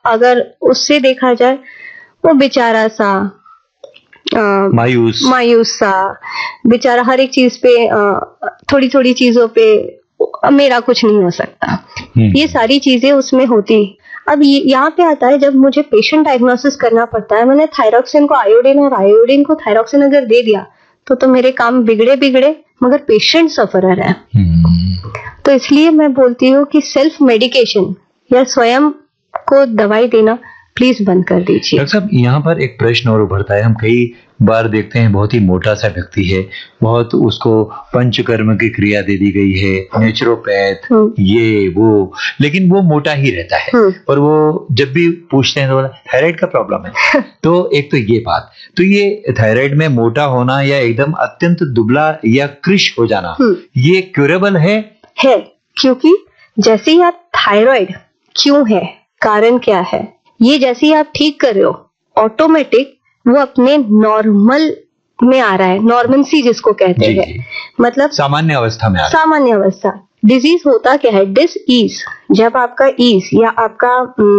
अगर उससे देखा जाए, वो बेचारा सा मायूस सा बेचारा, हर एक चीज पे थोड़ी थोड़ी चीजों पे मेरा कुछ नहीं हो सकता, ये सारी चीजें उसमें होती। अब यहाँ पे आता है जब मुझे पेशेंट डायग्नोसिस करना पड़ता है। मैंने थायरॉक्सिन को आयोडीन और आयोडीन को थायरॉक्सिन अगर दे दिया तो मेरे काम बिगड़े मगर पेशेंट सफरर है। तो इसलिए मैं बोलती हूँ कि सेल्फ मेडिकेशन या स्वयं को दवाई देना प्लीज बंद कर दीजिए। डॉक्टर साहब, यहाँ पर एक प्रश्न और उभरता है। हम कई बार देखते हैं बहुत ही मोटा सा व्यक्ति है, बहुत उसको पंचकर्म की क्रिया दे दी गई है, नेचुरोपैथ ये वो, लेकिन वो मोटा ही रहता है। और वो जब भी पूछते हैं तो थायराइड का प्रॉब्लम है। तो एक तो ये बात, तो ये थायराइड में मोटा होना या एकदम अत्यंत दुबला या कृश हो जाना, ये क्यूरेबल है? क्योंकि जैसे ही आप थायराइड क्यों है, कारण क्या है, ये जैसे ही आप ठीक कर रहे हो ऑटोमेटिक वो अपने नॉर्मल में आ रहा है, नॉर्मल-सी जिसको कहते हैं, मतलब सामान्य अवस्था में आ रहा है। सामान्य अवस्था। डिजीज होता क्या है, डिस ईज, जब आपका ईज या आपका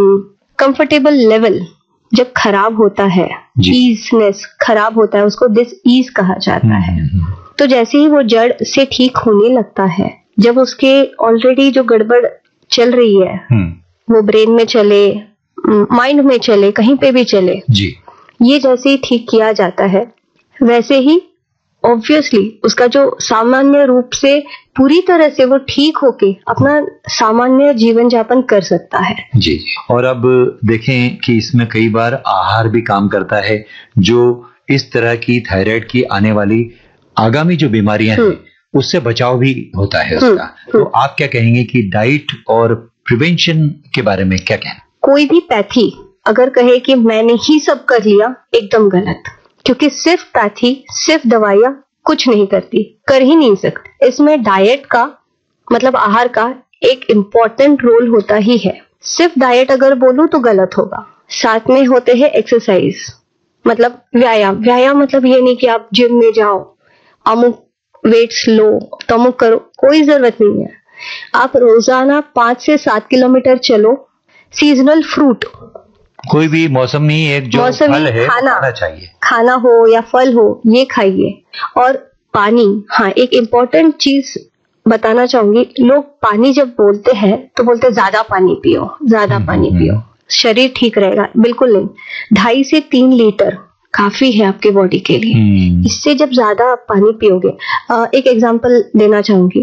कंफर्टेबल लेवल जब खराब होता है, ईजनेस खराब होता है, उसको डिस ईज कहा जाता है। तो जैसे ही वो जड़ से ठीक होने लगता है, जब उसके ऑलरेडी जो गड़बड़ चल रही है वो ब्रेन में चले, माइंड में चले, कहीं पे भी चले जी, ये जैसे ही ठीक किया जाता है वैसे ही ऑब्वियसली उसका जो सामान्य रूप से पूरी तरह से वो ठीक होके अपना सामान्य जीवन यापन कर सकता है। जी, और अब देखें कि इसमें कई बार आहार भी काम करता है, जो इस तरह की थायराइड की आने वाली आगामी जो बीमारियां हैं उससे बचाव भी होता है उसका। तो आप क्या कहेंगे कि डाइट और प्रिवेंशन के बारे में क्या कहना? कोई भी पैथी अगर कहे कि मैंने ही सब कर लिया, एकदम गलत, क्योंकि सिर्फ पैथी, सिर्फ दवाइयां कुछ नहीं करती, कर ही नहीं सकती। इसमें डाइट का मतलब आहार का एक इम्पोर्टेंट रोल होता ही है। सिर्फ डाइट अगर बोलूं तो गलत होगा। साथ में होते हैं एक्सरसाइज, मतलब व्यायाम मतलब ये नहीं कि आप जिम में जाओ, अमुक वेट्स लो तो अमुक करो, कोई जरूरत नहीं है। आप रोजाना 5 से 7 किलोमीटर चलो, सीजनल फ्रूट, कोई भी मौसम नहीं, एक जो फल है खाना चाहिए, खाना हो या फल हो ये खाइए। और पानी, हाँ एक इम्पोर्टेंट चीज बताना चाहूंगी, लोग पानी जब बोलते हैं तो बोलते हैं ज्यादा पानी पियो, ज्यादा पानी पियो, शरीर ठीक रहेगा। बिल्कुल नहीं, 2.5 से 3 लीटर काफी है आपके बॉडी के लिए। इससे जब ज्यादा आप पानी पियोगे, एक एग्जांपल देना चाहूंगी,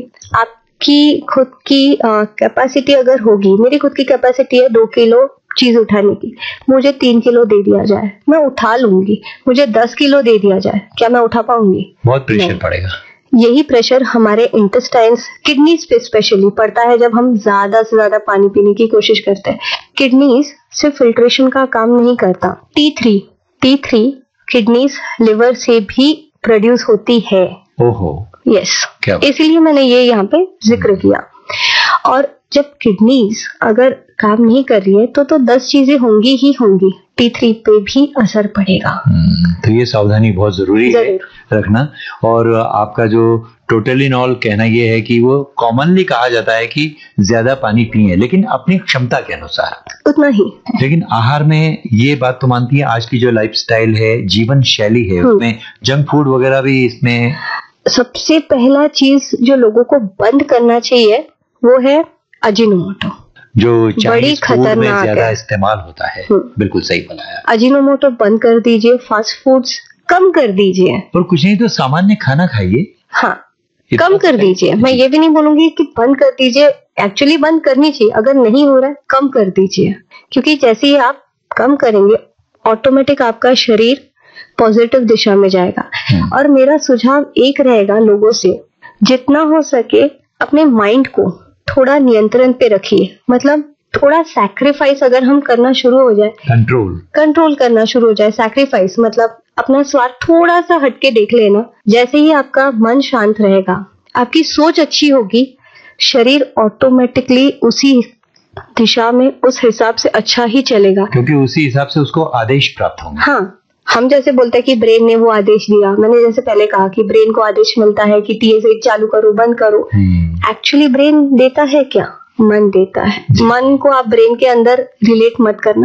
आपकी खुद की कैपेसिटी अगर होगी, मेरी खुद की कैपेसिटी है 2 किलो चीज उठाने की, मुझे 3 किलो दे दिया जाए मैं उठा लूंगी, मुझे 10 किलो दे दिया जाए क्या मैं उठा पाऊंगी? बहुत प्रेशर पड़ेगा। यही प्रेशर हमारे इंटेस्टाइन्स, किडनीज पे स्पेशली पड़ता है जब हम ज्यादा से ज्यादा पानी पीने की कोशिश करते हैं। किडनीज सिर्फ फिल्ट्रेशन का काम नहीं करता, T3 किडनीज लिवर से भी प्रोड्यूस होती है। ओहो, यस, इसलिए मैंने ये यहाँ पे जिक्र किया। और जब किडनीज अगर काम नहीं कर रही है तो 10 चीजें होंगी ही होंगी, T3 पे भी असर पड़ेगा। तो ये सावधानी बहुत जरूरी है रखना। और आपका जो टोटली ऑल कहना ये है कि वो कॉमनली कहा जाता है कि ज्यादा पानी पिए, लेकिन अपनी क्षमता के अनुसार उतना ही। लेकिन आहार में ये बात तो मानती है, आज की जो लाइफस्टाइल है, जीवन शैली है, उसमें जंक फूड वगैरह भी इसमें सबसे पहला चीज जो लोगों को बंद करना चाहिए वो है अजीनोमोटो, जो बड़ी खतरनाक ज्यादा इस्तेमाल होता है। बिल्कुल सही बताया। अजीनोमोटो बंद कर दीजिए, फास्ट फूड्स कम कर दीजिए, और कुछ नहीं तो सामान्य खाना खाइए। हाँ, कम कर दीजिए। मैं ये भी नहीं बोलूंगी कि बंद कर दीजिए, एक्चुअली बंद करनी चाहिए, अगर नहीं हो रहा है कम कर दीजिए, क्योंकि जैसे ही आप कम करेंगे ऑटोमेटिक आपका शरीर पॉजिटिव दिशा में जाएगा। और मेरा सुझाव एक रहेगा लोगों से, जितना हो सके अपने माइंड को थोड़ा नियंत्रण पे रखिए, मतलब थोड़ा सैक्रिफाइस अगर हम करना शुरू हो जाए, कंट्रोल करना शुरू हो जाए, सैक्रिफाइस मतलब अपना स्वार्थ थोड़ा सा हटके देख लेना। जैसे ही आपका मन शांत रहेगा, आपकी सोच अच्छी होगी, शरीर ऑटोमेटिकली उसी दिशा में उस हिसाब से अच्छा ही चलेगा, क्योंकि उसी हिसाब से उसको आदेश प्राप्त होंगे। हाँ, हम जैसे बोलते हैं कि ब्रेन ने वो आदेश दिया, मैंने जैसे पहले कहा कि ब्रेन को आदेश मिलता है कि TSH चालू करो, बंद करो। एक्चुअली ब्रेन देता है क्या? मन देता है। मन को आप ब्रेन के अंदर रिलेट मत करना।